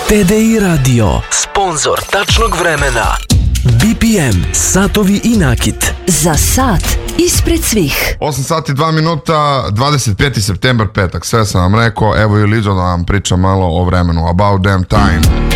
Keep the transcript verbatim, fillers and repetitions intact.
T D I Radio, sponzor tačnog vremena. B P M, satovi i nakit. Za sat ispred svih. osam sati dva minuta, dvadeset peti septembar, petak. Sve sam vam rekao, evo i Lizo da vam priča malo o vremenu. About damn time.